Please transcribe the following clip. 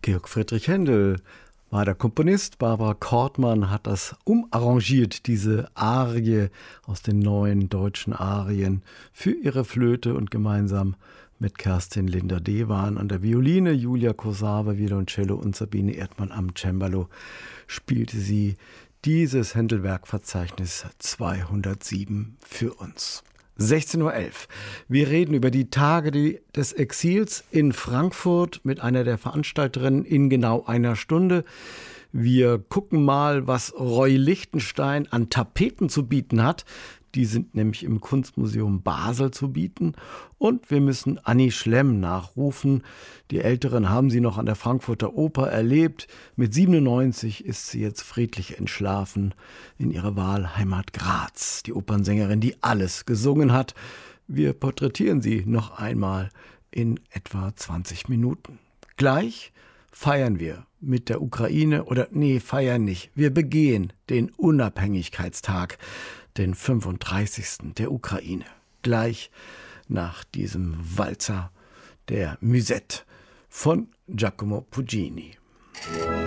Georg Friedrich Händel war der Komponist. Barbara Kortmann hat das umarrangiert, diese Arie aus den neuen deutschen Arien für ihre Flöte, und gemeinsam mit Kerstin Linder-Dewan an der Violine, Julia Kosawa Violoncello und Sabine Erdmann am Cembalo spielte sie dieses Händel-Werkverzeichnis 207 für uns. 16:11 Uhr. Wir reden über die Tage des Exils in Frankfurt mit einer der Veranstalterinnen in genau einer Stunde. Wir gucken mal, was Roy Lichtenstein an Tapeten zu bieten hat. Die sind nämlich im Kunstmuseum Basel zu bieten. Und wir müssen Annie Schlemm nachrufen. Die Älteren haben sie noch an der Frankfurter Oper erlebt. Mit 97 ist sie jetzt friedlich entschlafen in ihrer Wahlheimat Graz. Die Opernsängerin, die alles gesungen hat. Wir porträtieren sie noch einmal in etwa 20 Minuten. Gleich feiern wir mit der Ukraine, feiern nicht. Wir begehen den Unabhängigkeitstag, den 35. der Ukraine. Gleich nach diesem Walzer der Musette von Giacomo Puccini.